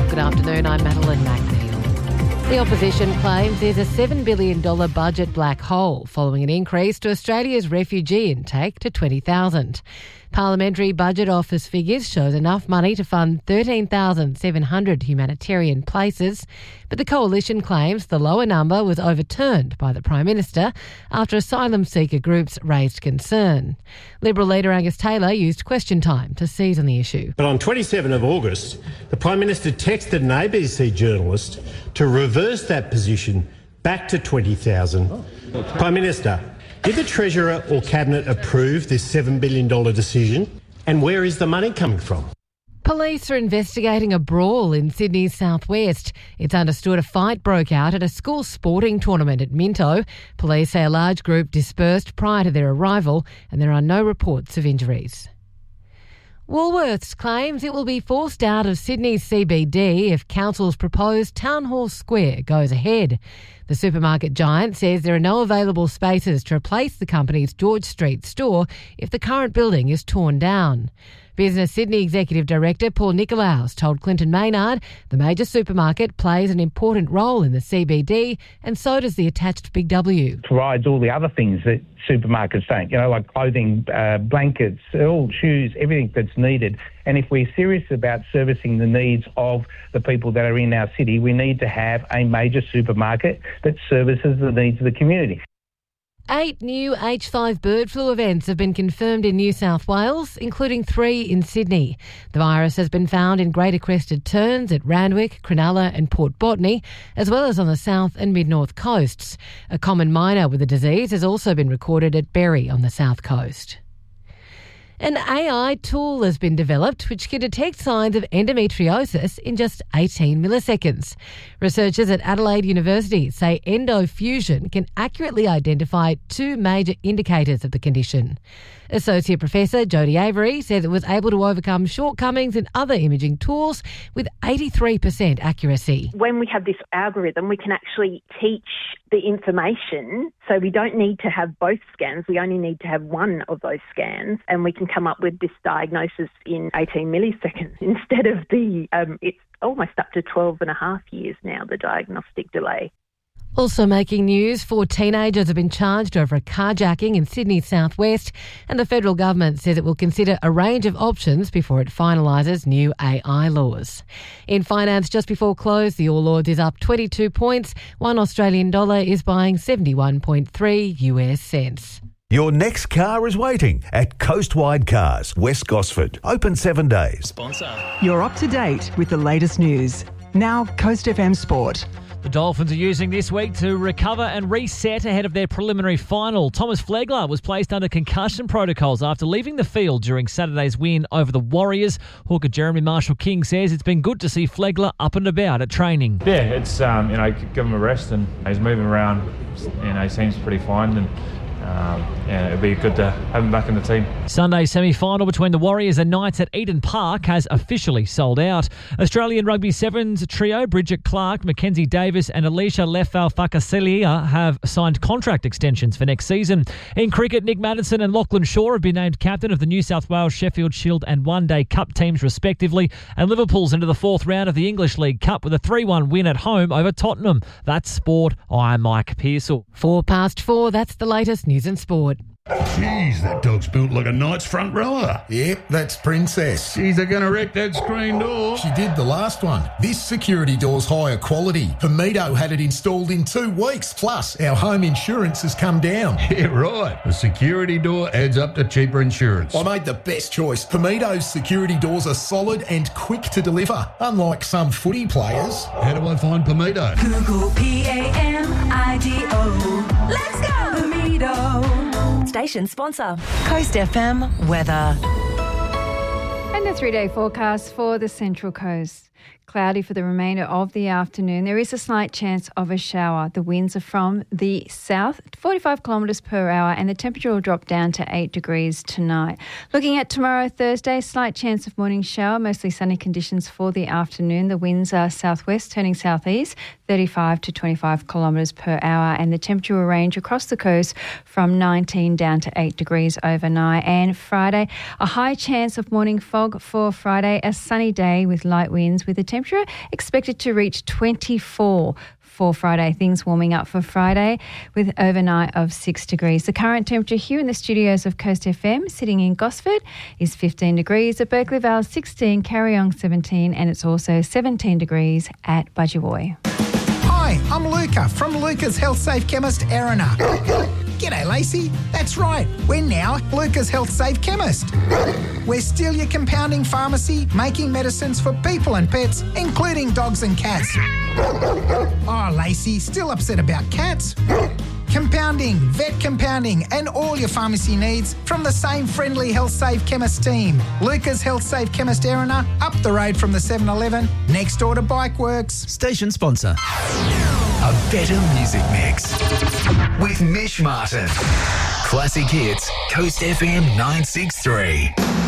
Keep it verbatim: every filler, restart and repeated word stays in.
Good afternoon, I'm Madeline McNeil. The opposition claims there's a seven billion dollars budget black hole following an increase to Australia's refugee intake to twenty thousand. Parliamentary Budget Office figures shows enough money to fund thirteen thousand seven hundred humanitarian places, but the coalition claims the lower number was overturned by the Prime Minister after asylum seeker groups raised concern. Liberal leader Angus Taylor used question time to seize on the issue. But on the twenty-seventh of August, the Prime Minister texted an A B C journalist to reverse that position back to twenty thousand. Oh. Prime Minister, did the Treasurer or Cabinet approve this seven billion dollars decision? And where is the money coming from? Police are investigating a brawl in Sydney's southwest. It's understood a fight broke out at a school sporting tournament at Minto. Police say a large group dispersed prior to their arrival and there are no reports of injuries. Woolworths claims it will be forced out of Sydney's C B D if Council's proposed Town Hall Square goes ahead. The supermarket giant says there are no available spaces to replace the company's George Street store if the current building is torn down. Business Sydney Executive Director Paul Nicolaus told Clinton Maynard the major supermarket plays an important role in the C B D and so does the attached Big W. Provides all the other things that supermarkets don't, you know, like clothing, uh, blankets, all shoes, everything that's needed. And if we're serious about servicing the needs of the people that are in our city, we need to have a major supermarket that services the needs of the community. Eight new H five bird flu events have been confirmed in New South Wales, including three in Sydney. The virus has been found in Greater Crested Terns at Randwick, Cronulla and Port Botany, as well as on the south and mid-north coasts. A common minor with the disease has also been recorded at Berry on the south coast. An A I tool has been developed which can detect signs of endometriosis in just eighteen milliseconds. Researchers at Adelaide University say EndoFusion can accurately identify two major indicators of the condition. Associate Professor Jodie Avery says it was able to overcome shortcomings in other imaging tools with eighty-three percent accuracy. When we have this algorithm, we can actually teach the information, so we don't need to have both scans, we only need to have one of those scans, and we can come up with this diagnosis in eighteen milliseconds instead of the, um, it's almost up to twelve and a half years now, the diagnostic delay. Also making news, four teenagers have been charged over a carjacking in Sydney's southwest, and the federal government says it will consider a range of options before it finalises new A I laws. In finance, just before close, the All Ords is up twenty-two points. One Australian dollar is buying seventy-one point three U S cents. Your next car is waiting at Coastwide Cars, West Gosford. Open seven days. Sponsor. You're up to date with the latest news. Now, Coast F M Sport. The Dolphins are using this week to recover and reset ahead of their preliminary final. Thomas Flegler was placed under concussion protocols after leaving the field during Saturday's win over the Warriors. Hooker Jeremy Marshall-King says it's been good to see Flegler up and about at training. Yeah, it's, um, you know, give him a rest and he's moving around, you know, he seems pretty fine and Um, yeah, it'd be good to have him back in the team. Sunday's semi-final between the Warriors and Knights at Eden Park has officially sold out. Australian Rugby Sevens trio Bridget Clark, Mackenzie Davis and Alicia Lefau-Fakasilia have signed contract extensions for next season. In cricket, Nick Maddison and Lachlan Shaw have been named captain of the New South Wales Sheffield Shield and One Day Cup teams respectively, and Liverpool's into the fourth round of the English League Cup with a three one win at home over Tottenham. That's sport. I'm Mike Pearsall. Four past four, that's the latest news and sport. Jeez, that dog's built like a Knight's front rower. Yep, that's Princess. Jeez, they're going to wreck that screen door. She did the last one. This security door's higher quality. Pomito had it installed in two weeks. Plus, our home insurance has come down. Yeah, right. The security door adds up to cheaper insurance. I made the best choice. Pomito's security doors are solid and quick to deliver, unlike some footy players. How do I find Pomito? Google P A M I D O. Let's go, Pomito. Station sponsor. Coast F M weather. And the three-day forecast for the Central Coast. Cloudy for the remainder of the afternoon. There is a slight chance of a shower. The winds are from the south, forty-five kilometres per hour, and the temperature will drop down to eight degrees tonight. Looking at tomorrow, Thursday, slight chance of morning shower, mostly sunny conditions for the afternoon. The winds are southwest, turning southeast, thirty-five to twenty-five kilometres per hour, and the temperature will range across the coast from nineteen down to eight degrees overnight. And Friday, a high chance of morning fog. fog for Friday, a sunny day with light winds with a temperature expected to reach twenty-four for Friday. Things warming up for Friday with overnight of six degrees. The current temperature here in the studios of Coast F M, sitting in Gosford, is fifteen degrees. At Berkeley Vale, sixteen, Carryong, seventeen, and it's also seventeen degrees at Budgewoi. Hi, I'm Luca from Luca's Health Safe Chemist, Erina. G'day, Lacey. That's right. We're now Luca's Health Safe Chemist. We're still your compounding pharmacy, making medicines for people and pets, including dogs and cats. Oh, Lacey, still upset about cats? Compounding, vet compounding, and all your pharmacy needs from the same friendly Health Safe Chemist team. Luca's Health Safe Chemist, Erina, up the road from the seven eleven, next door to Bikeworks. Station sponsor. A better music mix with Mish Martin. Classic hits, Coast F M nine six three.